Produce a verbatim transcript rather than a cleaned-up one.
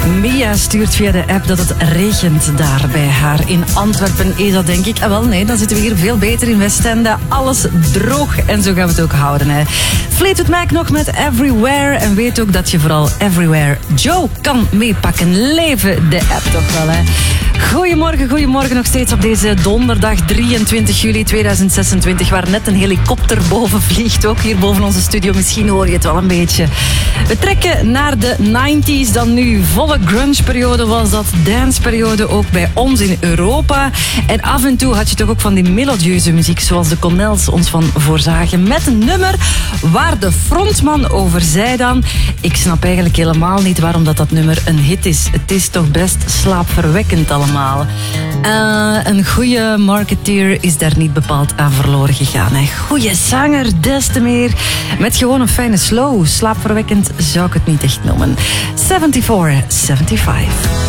Mia stuurt via de app dat het regent daar bij haar in Antwerpen. Is dat denk ik? Ah, wel nee, dan zitten we hier veel beter in Westende. Alles droog en zo gaan we het ook houden. Hè. Fleetwood Mac nog met Everywhere. En weet ook dat je vooral Everywhere Joe kan meepakken. Leven de app toch wel, hè. Goedemorgen, goedemorgen nog steeds op deze donderdag drieëntwintig juli tweeduizend zesentwintig, waar net een helikopter boven vliegt, ook hier boven onze studio. Misschien hoor je het wel een beetje. We trekken naar de nineties dan nu. Volle grunge-periode was dat, dance-periode ook bij ons in Europa. En af en toe had je toch ook van die melodieuze muziek, zoals de Connells ons van voorzagen, met een nummer waar de frontman over zei dan: ik snap eigenlijk helemaal niet waarom dat, dat nummer een hit is. Het is toch best slaapverwekkend allemaal. Uh, een goede marketeer is daar niet bepaald aan verloren gegaan. Hè. Goeie zanger, des te meer. Met gewoon een fijne slow. Slaapverwekkend zou ik het niet echt noemen. zevenenzeventig zevenenzeventig